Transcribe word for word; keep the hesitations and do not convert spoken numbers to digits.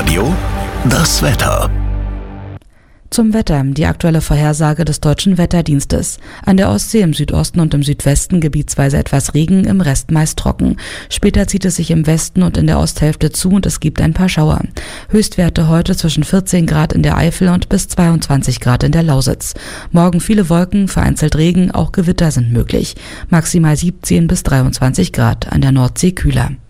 Radio, das Wetter. Zum Wetter, die aktuelle Vorhersage des Deutschen Wetterdienstes. An der Ostsee im Südosten und im Südwesten gebietsweise etwas Regen, im Rest meist trocken. Später zieht es sich im Westen und in der Osthälfte zu und es gibt ein paar Schauer. Höchstwerte heute zwischen vierzehn Grad in der Eifel und bis zweiundzwanzig Grad in der Lausitz. Morgen viele Wolken, vereinzelt Regen, auch Gewitter sind möglich. Maximal siebzehn bis dreiundzwanzig Grad, an der Nordsee kühler.